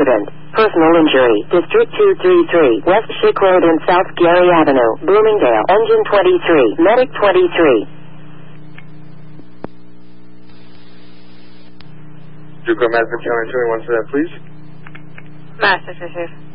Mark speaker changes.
Speaker 1: accident. Personal injury. District 233. West Schick Road and South Gary Avenue. Bloomingdale. Engine 23. Medic 23.
Speaker 2: Juco Mazda County 21 for that, please.
Speaker 3: Master, sir.